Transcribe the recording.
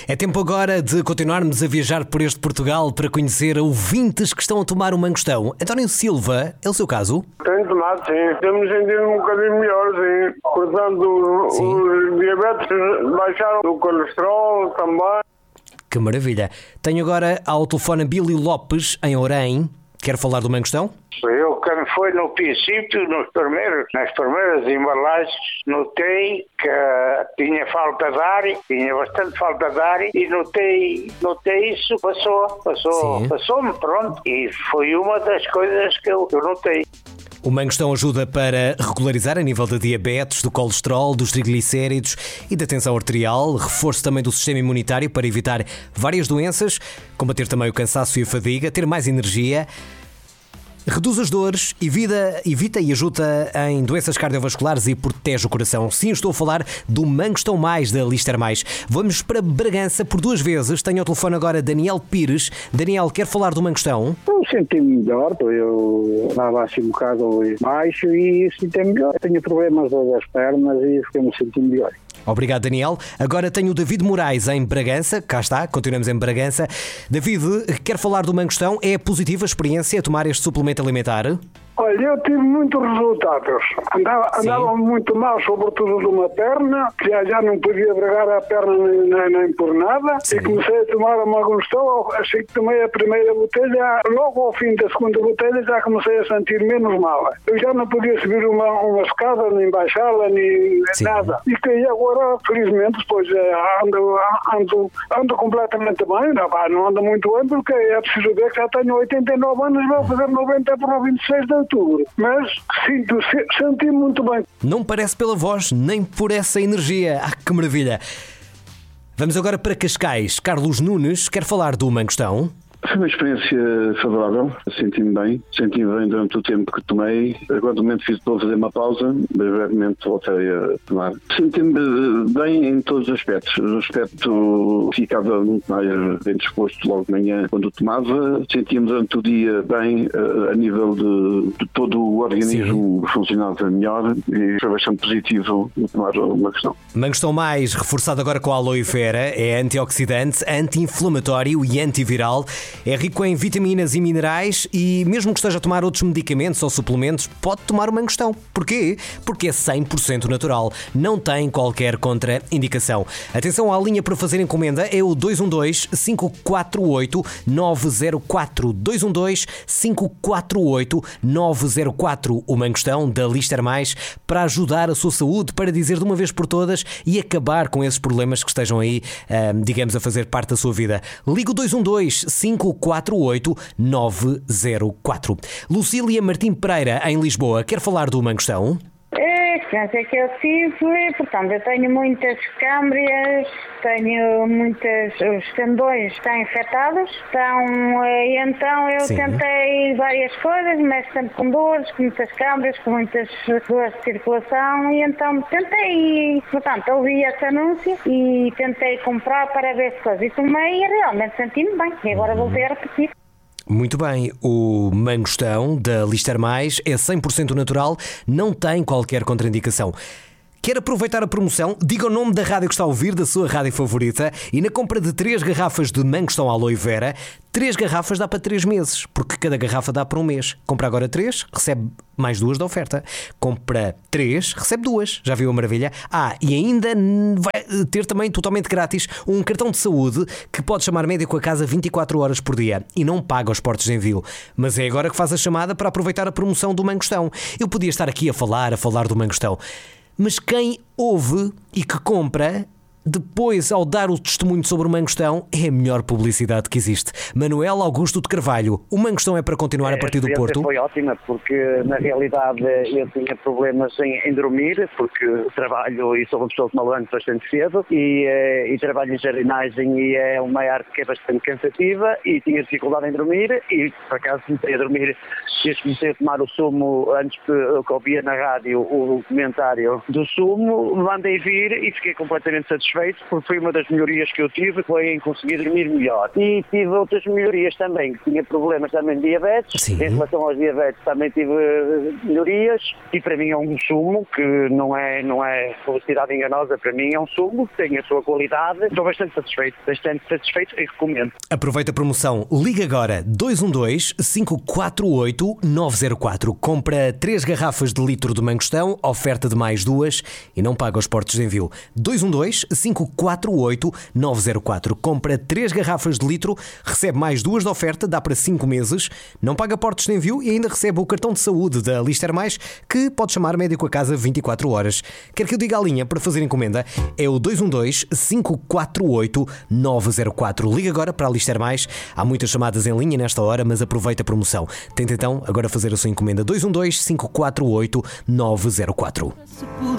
É tempo agora de continuarmos a viajar por este Portugal para conhecer ouvintes que estão a tomar o Mangostão. António Silva, é o seu caso? Tenho tomado, sim. Temos sentido um bocadinho melhor, sim. Portanto, os diabetes baixaram, o colesterol também. Que maravilha. Tenho agora ao telefone a Bílio Lopes, em Orém. Quer falar do Mangostão? Eu, quando foi no princípio, nas primeiras embalagens, notei que tinha falta de ar, tinha bastante falta de ar, e notei isso, passou-me, pronto. E foi uma das coisas que eu notei. O Mangostão ajuda para regularizar a nível de diabetes, do colesterol, dos triglicéridos e da tensão arterial, reforço também do sistema imunitário para evitar várias doenças, combater também o cansaço e a fadiga, ter mais energia, reduz as dores, evita e ajuda em doenças cardiovasculares e protege o coração. Sim, estou a falar do Mangostão Mais da Lister Mais. Vamos para Bragança por 2 vezes. Tenho ao telefone agora Daniel Pires. Daniel, quer falar do Mangostão? Eu senti-me melhor, eu estava assim um bocado baixo e senti-me melhor. Tenho problemas das pernas e fiquei-me sentindo melhor. Obrigado, Daniel. Agora tenho o David Moraes em Bragança. Cá está, continuamos em Bragança. David, quer falar do Mangostão? É positiva a experiência a tomar este suplemento alimentar? Olha, eu tive muitos resultados. Andava muito mal, sobretudo de uma perna, que já não podia bregar a perna nem por nada. Sim. E comecei a tomar o Mangostão. Assim que tomei a primeira botelha, logo ao fim da segunda botelha já comecei a sentir menos mal. Eu já não podia subir uma escada, nem baixá-la, nem nada. E agora, felizmente, depois ando completamente bem. Não ando muito bem, porque é preciso ver que já tenho 89 anos e vou fazer 90 para o 26 de outubro. Mas senti-me muito bem. Não parece pela voz, nem por essa energia. Ah, que maravilha! Vamos agora para Cascais. Carlos Nunes quer falar do Mangostão. Foi uma experiência favorável, senti-me bem durante o tempo que tomei. Agora no momento fiz para fazer uma pausa, mas brevemente voltei a tomar. Senti-me bem em todos os aspectos. O aspecto ficava muito mais bem disposto logo de manhã quando tomava. Sentia-me durante o dia bem a nível de todo o organismo. Sim. Funcionava melhor e foi bastante positivo tomar uma questão. Mangostão Mais, reforçado agora com a aloe vera, é antioxidante, anti-inflamatório e antiviral. É rico em vitaminas e minerais e mesmo que esteja a tomar outros medicamentos ou suplementos, pode tomar o Mangostão. Porquê? Porque é 100% natural. Não tem qualquer contraindicação. Atenção à linha para fazer encomenda, é o 212-548-904. 212-548-904. O Mangostão da Lister Mais para ajudar a sua saúde, para dizer de uma vez por todas e acabar com esses problemas que estejam aí, digamos, a fazer parte da sua vida. Liga o 212-548-904. Lucília Martim Pereira, em Lisboa, quer falar do Mangostão? A experiência que eu tive, portanto, eu tenho muitas câmbrias, tenho os tendões estão infectados, então eu tentei várias coisas, mas sempre com dores, com muitas câmbrias, com muitas dores de circulação, e então tentei, portanto, ouvi esse anúncio e tentei comprar para ver se coisa. E tomei e realmente senti-me bem, e agora voltei a repetir. Muito bem, o Mangostão da Lister Mais é 100% natural, não tem qualquer contraindicação. Quer aproveitar a promoção? Diga o nome da rádio que está a ouvir, da sua rádio favorita, e na compra de 3 garrafas de Mangostão aloe vera, 3 garrafas dá para 3 meses, porque cada garrafa dá para um mês. Compra agora 3, recebe mais 2 da oferta. Compra 3, recebe 2. Já viu a maravilha? E ainda vai ter também totalmente grátis um cartão de saúde que pode chamar médico a casa 24 horas por dia e não paga os portos de envio. Mas é agora que faz a chamada para aproveitar a promoção do Mangostão. Eu podia estar aqui a falar do Mangostão, mas quem ouve e que compra, depois, ao dar o testemunho sobre o Mangostão, é a melhor publicidade que existe. Manuel Augusto de Carvalho, o Mangostão é para continuar a partir do Porto? Foi ótima, porque na realidade eu tinha problemas em dormir, porque trabalho e sou uma pessoa que me levanto bastante cedo e trabalho em jardinagem e é uma arte que é bastante cansativa e tinha dificuldade em dormir e por acaso comecei a dormir desde que comecei a tomar o sumo antes que eu ouvia na rádio o comentário do sumo, mandei vir e fiquei completamente satisfeito satisfeito porque foi uma das melhorias que eu tive, foi em conseguir dormir melhor. E tive outras melhorias também, que tinha problemas também de diabetes. Sim. Em relação aos diabetes também tive melhorias e para mim é um sumo que não é publicidade enganosa, para mim é um sumo que tem a sua qualidade. Estou bastante satisfeito e recomendo. Aproveita a promoção, liga agora 212-548-904. Compra 3 garrafas de litro de mangostão, oferta de mais 2 e não paga os portos de envio. 212-548-904. Compra 3 garrafas de litro, recebe mais 2 de oferta, dá para 5 meses, não paga portos de envio e ainda recebe o cartão de saúde da Lister Mais, que pode chamar médico a casa 24 horas. Quer que eu diga a linha para fazer encomenda? É o 212-548-904. Liga agora para a Lister Mais. Há muitas chamadas em linha nesta hora, mas aproveita a promoção. Tenta então agora fazer a sua encomenda. 212-548-904.